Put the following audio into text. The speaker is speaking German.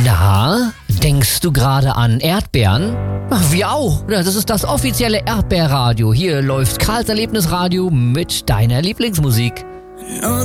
Na, denkst du gerade an Erdbeeren? Ach, wir auch. Ja, das ist das offizielle Erdbeerradio. Hier läuft Karls Erlebnisradio mit deiner Lieblingsmusik.